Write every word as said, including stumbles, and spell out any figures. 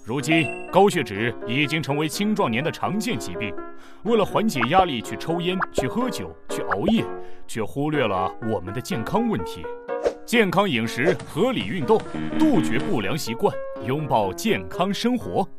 如今高血脂已经成为青壮年的常见疾病，为了缓解压力去抽烟、去喝酒、去熬夜，却忽略了我们的健康问题。健康饮食、合理运动，杜绝不良习惯，拥抱健康生活。